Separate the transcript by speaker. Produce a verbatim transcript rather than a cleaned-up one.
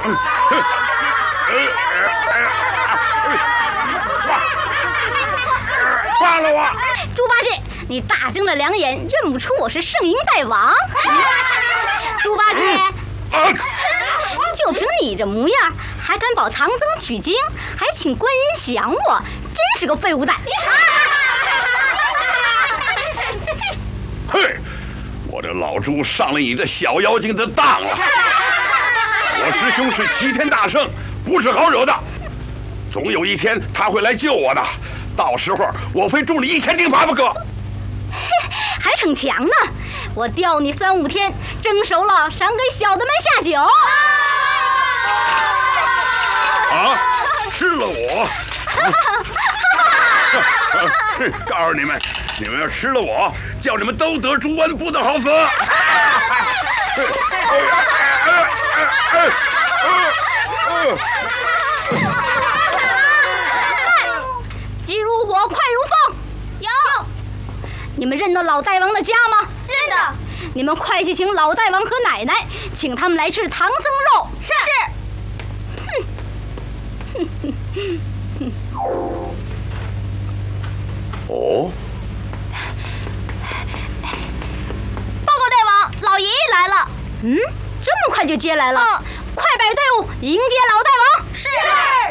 Speaker 1: 放了我！
Speaker 2: 猪八戒，你大睁了两眼，认不出我是圣婴大王。猪八戒，
Speaker 1: 啊！
Speaker 2: 就凭你这模样，还敢保唐僧取经，还请观音降我，真是个废物蛋！
Speaker 1: 嘿，我这老猪上了你这小妖精的当了！我师兄是齐天大圣，不是好惹的。总有一天他会来救我的，到时候我非助你一千钉耙不可。
Speaker 2: 还逞强呢！我吊你三五天，蒸熟了赏给小的们下酒。
Speaker 1: 啊！吃了我！告诉你们，你们要吃了我，叫你们都得猪瘟，不得好死！
Speaker 2: 急如火，快如风。有。你们认得老大王的家吗？
Speaker 3: 认得。
Speaker 2: 你们快去请老大王和奶奶，请他们来吃唐僧肉。
Speaker 3: 是。
Speaker 1: 哦。
Speaker 3: 报告大王，老爷爷来了。
Speaker 2: 嗯，这么快就接来了？
Speaker 3: 嗯，
Speaker 2: 快摆队伍迎接老大王。
Speaker 3: 是。